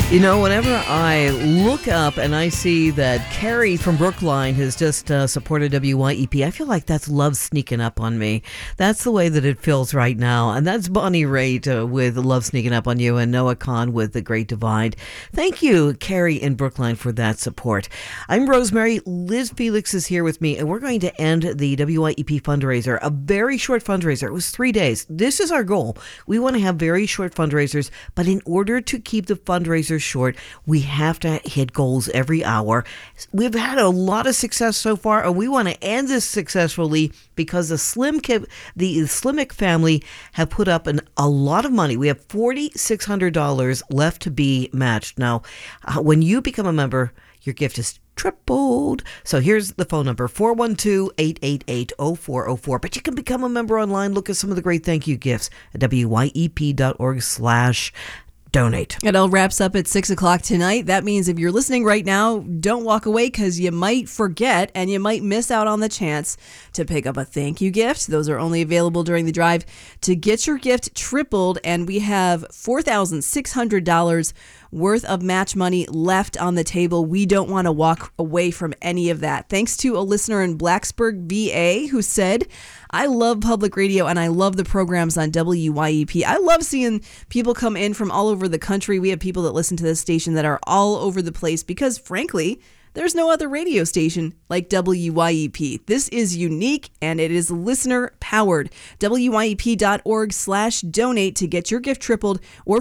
You know, whenever I look up and I see that Carrie from Brookline has just supported WYEP, I feel like that's love sneaking up on me. That's the way that it feels right now. And that's Bonnie Raitt with Love Sneaking Up on You and Noah Kahn with The Great Divide. Thank you, Carrie in Brookline, for that support. I'm Rosemary. Liz Felix is here with me, and we're going to end the WYEP fundraiser, a very short fundraiser. It was 3 days. This is our goal. We want to have very short fundraisers, but in order to keep the fundraiser short, we have to hit goals every hour. We've had a lot of success so far, and we want to end this successfully because the Slimek family have put up a lot of money. We have $4,600 left to be matched. Now, when you become a member, your gift is tripled. So here's the phone number, 412-888-0404. But you can become a member online. Look at some of the great thank you gifts at wyep.org/donate. It all wraps up at 6 o'clock tonight. That means if you're listening right now, don't walk away because you might forget and you might miss out on the chance to pick up a thank you gift. Those are only available during the drive. To get your gift tripled, and we have $4,600 worth of match money left on the table. We don't want to walk away from any of that. Thanks to a listener in Blacksburg, VA, who said, I love public radio and I love the programs on WYEP. I love seeing people come in from all over the country. We have people that listen to this station that are all over the place because, frankly, there's no other radio station like WYEP. This is unique and it is listener powered. WYEP.org/donate to get your gift tripled, or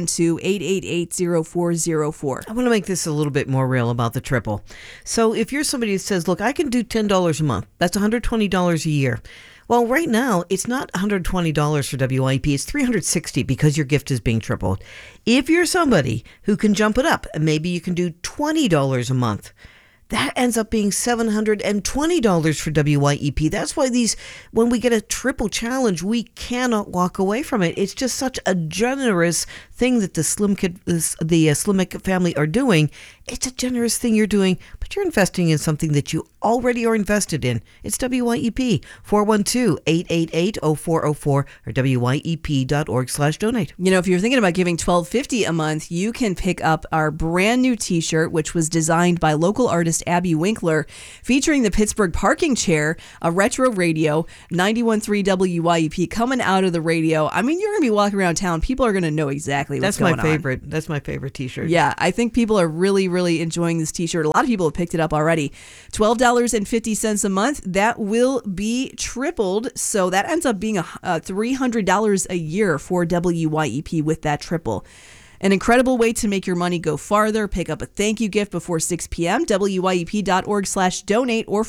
412-888-0404. I want to make this a little bit more real about the triple. So if you're somebody that says, look, I can do $10 a month. That's $120 a year. Well, right now, it's not $120 for WYEP. It's $360 because your gift is being tripled. If you're somebody who can jump it up, and maybe you can do $20 a month, that ends up being $720 for WYEP. That's why when we get a triple challenge, we cannot walk away from it. It's just such a generous thing that the Slimek family are doing. It's a generous thing you're doing, but you're investing in something that you already are invested in. It's WYEP, 412-888-0404 or wyep.org/donate. You know, if you're thinking about giving $12.50 a month, you can pick up our brand new t-shirt, which was designed by local artist Abby Winkler, featuring the Pittsburgh parking chair, a retro radio, 91.3 WYEP coming out of the radio. I mean, you're going to be walking around town. People are going to know exactly what's going on. That's my favorite t-shirt. Yeah, I think people are really, really enjoying this t-shirt. A lot of people have picked it up already. $12.50 a month. That will be tripled. So that ends up being $300 a year for WYEP with that triple. An incredible way to make your money go farther. Pick up a thank you gift before 6 p.m. WYEP.org/donate or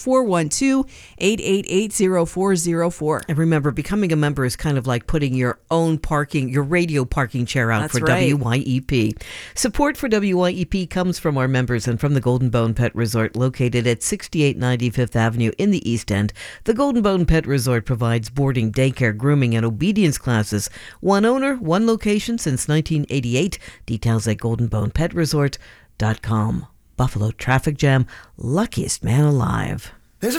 412-888-0404. And remember, becoming a member is kind of like putting your radio parking chair out. That's for right. WYEP. Support for WYEP comes from our members and from the Golden Bone Pet Resort, located at 6890 Fifth Avenue in the East End. The Golden Bone Pet Resort provides boarding, daycare, grooming, and obedience classes. One owner, one location since 1988. Details at goldenbonePetResort.com. Buffalo traffic jam, luckiest man alive.